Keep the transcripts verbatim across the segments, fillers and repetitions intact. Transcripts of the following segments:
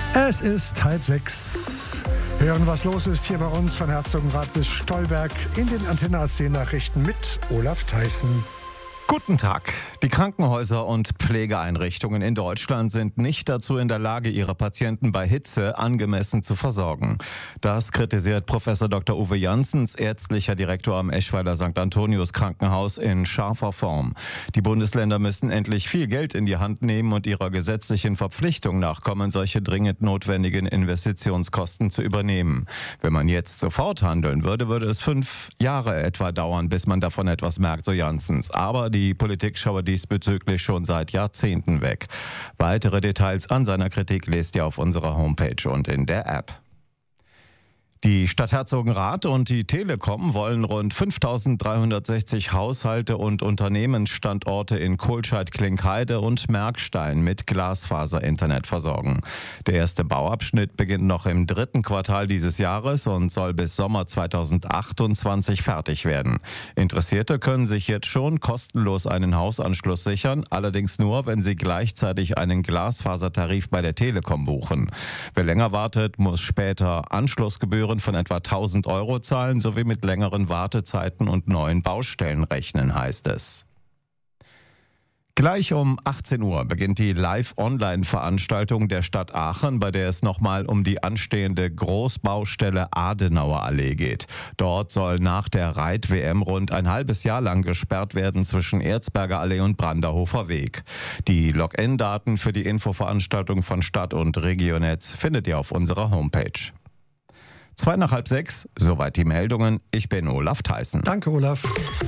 Es ist halb sechs. Hören, was los ist hier bei uns von Herzogenrath bis Stolberg in den Antenne A C Nachrichten mit Olaf Theissen. Guten Tag. Die Krankenhäuser und Pflegeeinrichtungen in Deutschland sind nicht dazu in der Lage, ihre Patienten bei Hitze angemessen zu versorgen. Das kritisiert Professor Doktor Uwe Janssens, ärztlicher Direktor am Eschweiler Sankt Antonius Krankenhaus, in scharfer Form. Die Bundesländer müssten endlich viel Geld in die Hand nehmen und ihrer gesetzlichen Verpflichtung nachkommen, solche dringend notwendigen Investitionskosten zu übernehmen. Wenn man jetzt sofort handeln würde, würde es fünf Jahre etwa dauern, bis man davon etwas merkt, so Janssens. Aber die Die Politik schaue diesbezüglich schon seit Jahrzehnten weg. Weitere Details an seiner Kritik lest ihr auf unserer Homepage und in der App. Die Stadt Herzogenrath und die Telekom wollen rund fünftausenddreihundertsechzig Haushalte und Unternehmensstandorte in Kohlscheid-Klinkheide und Merkstein mit Glasfaser-Internet versorgen. Der erste Bauabschnitt beginnt noch im dritten Quartal dieses Jahres und soll bis Sommer zweitausendachtundzwanzig fertig werden. Interessierte können sich jetzt schon kostenlos einen Hausanschluss sichern, allerdings nur, wenn sie gleichzeitig einen Glasfasertarif bei der Telekom buchen. Wer länger wartet, muss später Anschlussgebühren von etwa tausend Euro zahlen, sowie mit längeren Wartezeiten und neuen Baustellen rechnen, heißt es. Gleich um achtzehn Uhr beginnt die Live-Online-Veranstaltung der Stadt Aachen, bei der es nochmal um die anstehende Großbaustelle Adenauer Allee geht. Dort soll nach der Reit-W M rund ein halbes Jahr lang gesperrt werden zwischen Erzberger Allee und Branderhofer Weg. Die Login-Daten für die Infoveranstaltung von Stadt und Regionetz findet ihr auf unserer Homepage. Zwei nach halb sechs, soweit die Meldungen. Ich bin Olaf Theissen. Danke, Olaf.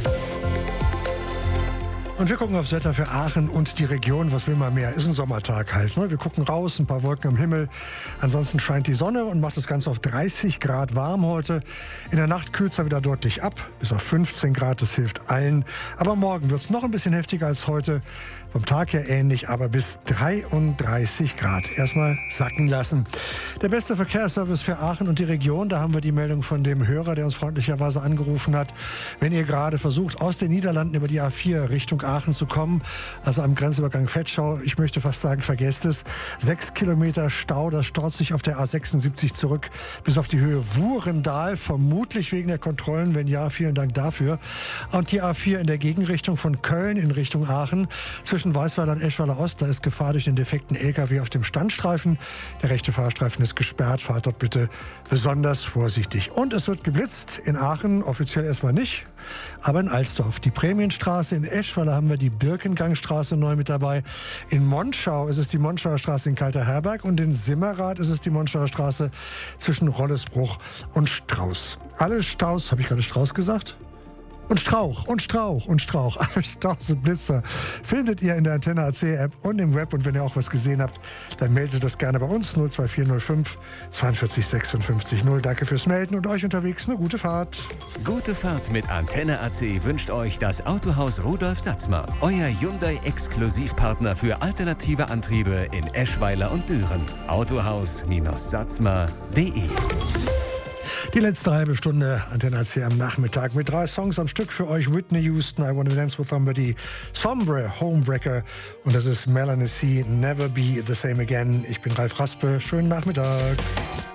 Und wir gucken aufs Wetter für Aachen und die Region. Was will man mehr? Ist ein Sommertag halt. Ne? Wir gucken raus, ein paar Wolken am Himmel. Ansonsten scheint die Sonne und macht das Ganze auf dreißig Grad warm heute. In der Nacht kühlt es dann wieder deutlich ab, bis auf fünfzehn Grad. Das hilft allen. Aber morgen wird es noch ein bisschen heftiger als heute. Vom Tag her ähnlich, aber bis dreiunddreißig Grad. Erstmal sacken lassen. Der beste Verkehrsservice für Aachen und die Region. Da haben wir die Meldung von dem Hörer, der uns freundlicherweise angerufen hat. Wenn ihr gerade versucht, aus den Niederlanden über die A vier Richtung Aachen zu kommen, also am Grenzübergang Vetschau, ich möchte fast sagen, vergesst es. Sechs Kilometer Stau, das staut sich auf der A sechsundsiebzig zurück bis auf die Höhe Wurendal, vermutlich wegen der Kontrollen. Wenn ja, vielen Dank dafür. Und die A vier in der Gegenrichtung von Köln in Richtung Aachen, zwischen Weißweiler und Eschweiler Ost, da ist Gefahr durch den defekten L K W auf dem Standstreifen. Der rechte Fahrstreifen ist gesperrt, fahrt dort bitte besonders vorsichtig. Und es wird geblitzt in Aachen, offiziell erstmal nicht, aber in Alsdorf. Die Prämienstraße, in Eschweiler haben wir die Birkengangstraße neu mit dabei. In Monschau ist es die Monschauer Straße in Kalterherberg und in Simmerath ist es die Monschauer Straße zwischen Rollesbruch und Strauß. Alle Staus, habe ich gerade Strauß gesagt? Und Strauch, und Strauch, und Strauch. Alle Staus und Blitzer findet ihr in der Antenne A C App und im Web. Und wenn ihr auch was gesehen habt, dann meldet das gerne bei uns. null zwei vier null fünf zweiundvierzig sechsundfünfzig null. Danke fürs Melden und euch unterwegs eine gute Fahrt. Gute Fahrt mit Antenne A C wünscht euch das Autohaus Rudolf Satzmer. Euer Hyundai-Exklusivpartner für alternative Antriebe in Eschweiler und Düren. Autohaus Satzmer punkt de. Die letzte halbe Stunde Antenne A C am Nachmittag mit drei Songs am Stück für euch. Whitney Houston, I Wanna Dance With Somebody, Sombre, Homebreaker und das ist Melanie C, Never Be The Same Again. Ich bin Ralf Raspe, schönen Nachmittag.